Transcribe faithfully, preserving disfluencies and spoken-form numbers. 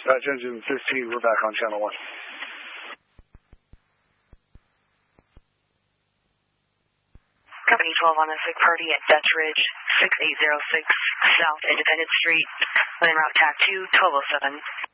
Dispatch engine fifteen, we're back on channel one. Company twelve on a sick party at Dutch Ridge, six eight zero six South Independence Street, en route T A C two, twelve oh seven.